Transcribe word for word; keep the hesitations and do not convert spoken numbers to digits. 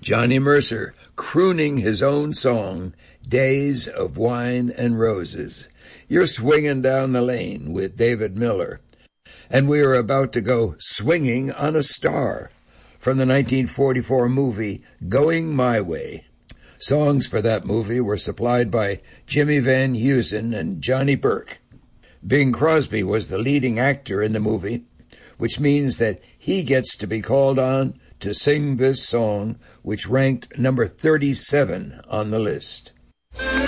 Johnny Mercer crooning his own song, Days of Wine and Roses. You're swinging down the lane with David Miller. And we are about to go swinging on a star from the nineteen forty-four movie Going My Way. Songs for that movie were supplied by Jimmy Van Heusen and Johnny Burke. Bing Crosby was the leading actor in the movie, which means that he gets to be called on to sing this song, which ranked number thirty-seven on the list.